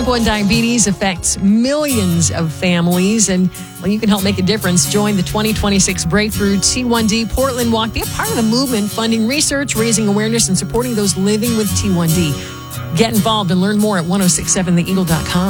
Type 1 diabetes affects millions of families, and you can help make a difference. Join the 2026 Breakthrough T1D Portland Walk. Be a part of the movement, funding research, raising awareness, and supporting those living with T1D. Get involved and learn more at 1067theeagle.com.